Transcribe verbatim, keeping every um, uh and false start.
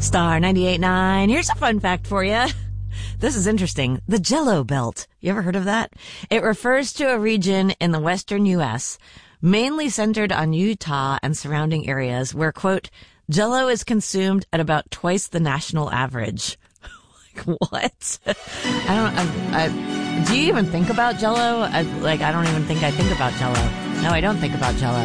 Star ninety-eight point nine. Here's a fun fact for you. This is interesting. The Jell-O Belt. You ever heard of that? It refers to a region in the western U S, mainly centered on Utah and surrounding areas where, quote, Jell-O is consumed at about twice the national average. Like, what? I don't, I, I, do you even think about Jell-O? I, like, I don't even think I think about Jell-O. No, I don't think about Jell-O.